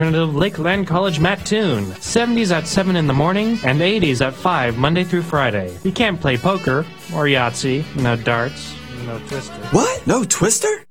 Alternative Lakeland College Mattoon. 70s at 7 in the morning and 80s at 5 Monday through Friday. You can't play poker or Yahtzee, no darts, no Twister. What? No Twister?